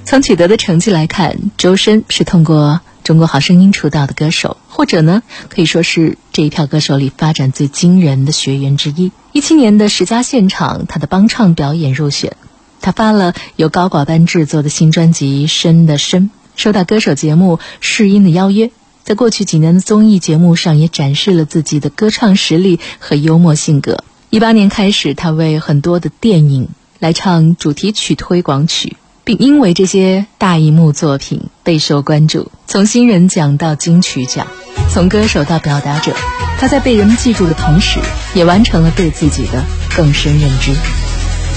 从取得的成绩来看，周深是通过中国好声音出道的歌手，或者呢可以说是这一票歌手里发展最惊人的学员之一。17年的十佳现场，他的帮唱表演入选，他发了由高寡班制作的新专辑《深的深》，收到歌手节目试音的邀约，在过去几年的综艺节目上也展示了自己的歌唱实力和幽默性格。18年开始，他为很多的电影来唱主题曲推广曲，并因为这些大荧幕作品备受关注，从新人奖到金曲奖，从歌手到表达者，他在被人们记住的同时，也完成了对自己的更深认知。